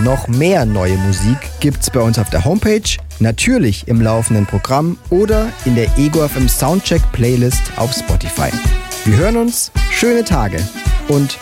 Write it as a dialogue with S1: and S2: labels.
S1: noch mehr neue Musik gibt's bei uns auf der Homepage, natürlich im laufenden Programm oder in der Ego FM Soundcheck Playlist auf Spotify. Wir hören uns, schöne Tage und